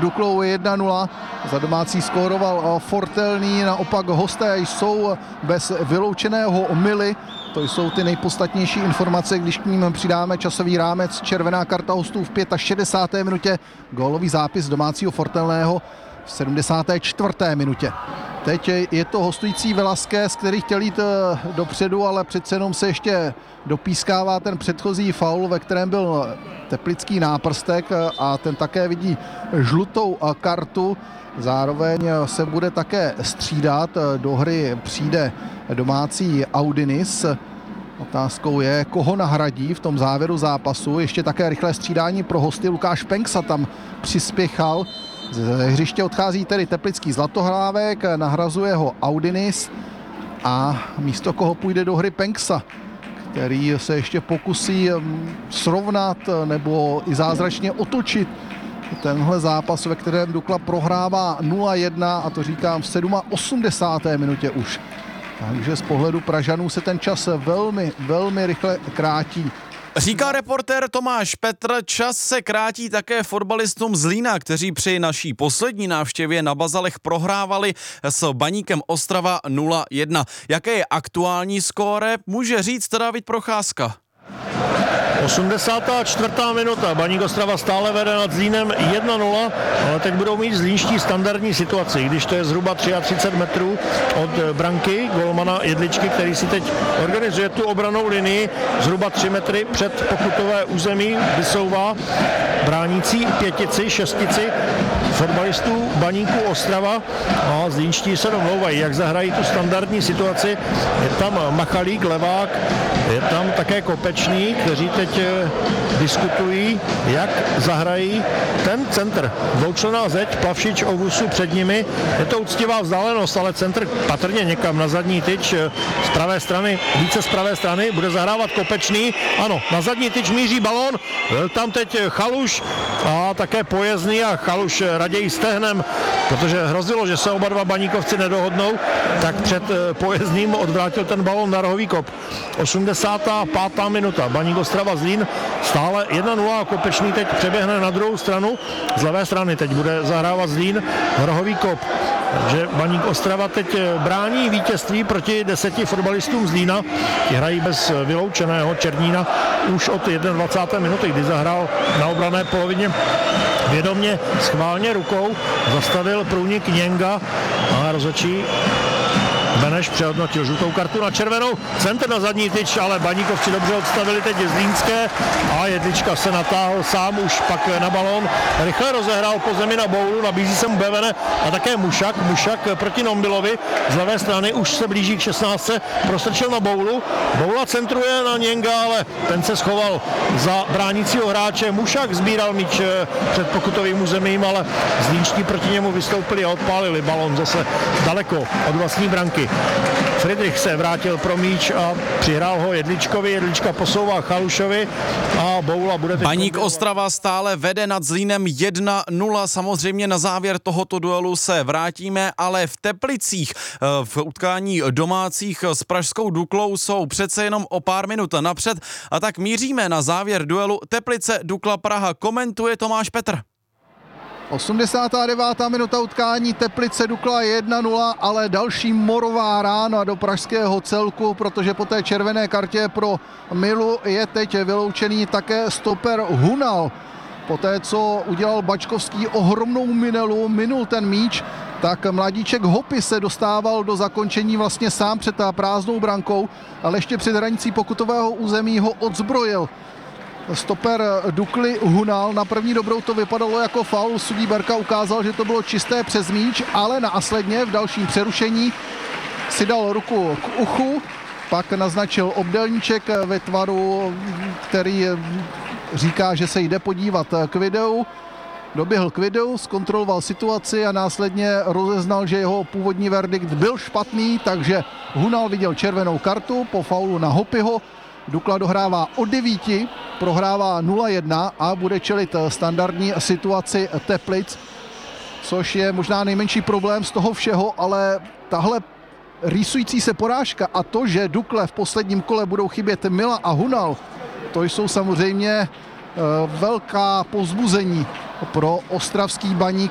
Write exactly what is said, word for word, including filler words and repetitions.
Duklou jedna nula. Za domácí skóroval Fortelný, naopak hosté jsou bez vyloučeného Mily. To jsou ty nejpodstatnější informace, když k ním přidáme časový rámec. Červená karta hostů v šedesáté páté minutě, gólový zápis domácího Fortelného v sedmdesáté čtvrté minutě. Teď je to hostující Velasquez, který chtěl jít dopředu, ale přece jenom se ještě dopískává ten předchozí faul, ve kterém byl teplický náprstek, a ten také vidí žlutou kartu. Zároveň se bude také střídat. Do hry přijde domácí Audinis. Otázkou je, koho nahradí v tom závěru zápasu. Ještě také rychlé střídání pro hosty. Lukáš Penksa tam přispěchal. Z hřiště odchází tedy teplický Zlatohlávek, nahrazuje ho Audinis a místo koho půjde do hry Penksa, který se ještě pokusí srovnat nebo i zázračně otočit tenhle zápas, ve kterém Dukla prohrává nula jedna, a to říkám v osmdesáté sedmé minutě už. Takže z pohledu Pražanů se ten čas velmi, velmi rychle krátí. Říká reportér Tomáš Petr, čas se krátí také fotbalistům Zlína, kteří při naší poslední návštěvě na Bazalech prohrávali s Baníkem Ostrava nula jedna. Jaké je aktuální skóre, může říct David Procházka. osmdesátá čtvrtá minuta, Baník Ostrava stále vede nad Zlínem jedna nula, ale teď budou mít zlínští standardní situaci, když to je zhruba třicet tři metrů od branky golmana Jedličky, který si teď organizuje tu obranou linii, zhruba tři metry před pokutové území vysouvá bránící pětici, šestici fotbalistů Baníku Ostrava, a zlínští se domlouvají, jak zahrají tu standardní situaci. Je tam Machalík, levák, je tam také Kopečný, kteří teď diskutují, jak zahrají ten centr. Dvoučlenná zeď, Plavšič, Ovusu před nimi. Je to úctivá vzdálenost, ale centr patrně někam na zadní tyč z pravé strany, více z pravé strany, bude zahrávat Kopečný. Ano, na zadní tyč míří balón, byl tam teď Chaluš a také Pojezdný, a Chaluš raději stehnem, protože hrozilo, že se oba dva baníkovci nedohodnou, tak před Pojezdným odvrátil ten balón na rohový kop. osmdesátá pátá minuta, Baník Ostrava Zlín stále jedna nula, a Kopečný teď přeběhne na druhou stranu, z levé strany teď bude zahrávat Zlín rohový kop. Takže Baník Ostrava teď brání vítězství proti deseti fotbalistům Zlína. Ti hrají bez vyloučeného Černína už od dvacáté první minuty, kdy zahrál na obranné polovině vědomě, schválně rukou, zastavil průnik Něnga a rozhodčí Beneš přehodnotil žlutou kartu na červenou, centr na zadní tyč, ale Baníkovci dobře odstavili teď Zlínské a Jedlička se natáhl sám už pak na balón, rychle rozehrál po zemi na Boulu, nabízí se mu Bevene a také Mušak, Mušak proti Nombilovi z levé strany, už se blíží k šestnáctce, prostrčil na Boulu, Boula centruje na Něnga, ale ten se schoval za bránícího hráče, Mušak sbíral míč před pokutovým územím, ale Zlínští proti němu vystoupili a odpálili balón zase daleko od vlastní branky. Friedrich se vrátil pro míč a přihrál ho Jedličkovi, Jedlička posouvá Chalušovi a Boula bude teď... Baník Ostrava stále vede nad Zlínem jedna nula, samozřejmě na závěr tohoto duelu se vrátíme, ale v Teplicích v utkání domácích s pražskou Duklou jsou přece jenom o pár minut napřed, a tak míříme na závěr duelu Teplice Dukla Praha, komentuje Tomáš Petr. osmdesátá devátá minuta utkání, Teplice Dukla jedna nula, ale další morová rána do pražského celku, protože po té červené kartě pro Milu je teď vyloučený také stoper Hunal. Poté, co udělal Bačkovský ohromnou minelu, minul ten míč, tak mladíček Hopy se dostával do zakončení vlastně sám před prázdnou brankou, ale ještě před hranicí pokutového území ho odzbrojil stoper Dukly Hunal. Na první dobrou to vypadalo jako faul, sudí Berka ukázal, že to bylo čisté přes míč, ale následně v dalším přerušení si dal ruku k uchu, pak naznačil obdélníček ve tvaru, který říká, že se jde podívat k videu. Doběhl k videu, zkontroloval situaci a následně rozeznal, že jeho původní verdikt byl špatný, takže Hunal viděl červenou kartu po faulu na Hopyho. Dukla dohrává o devíti, prohrává nula jedna a bude čelit standardní situaci Teplic, což je možná nejmenší problém z toho všeho, ale tahle rýsující se porážka a to, že Dukle v posledním kole budou chybět Mila a Hunal, to jsou samozřejmě velká povzbuzení pro ostravský Baník.